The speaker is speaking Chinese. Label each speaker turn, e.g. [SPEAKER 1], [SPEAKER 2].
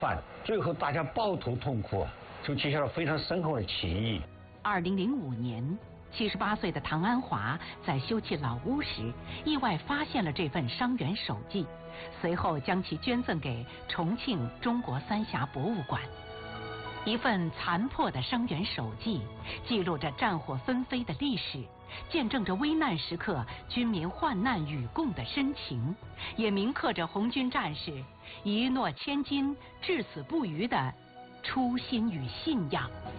[SPEAKER 1] 最后大家抱头痛哭啊，就结下了非常深厚的情谊。
[SPEAKER 2] 2005年，78岁的唐安华在修葺老屋时，意外发现了这份伤员手记，随后将其捐赠给重庆中国三峡博物馆。一份残破的伤员手记，记录着战火纷飞的历史，见证着危难时刻军民患难与共的深情，也铭刻着红军战士一诺千金、至死不渝的初心与信仰。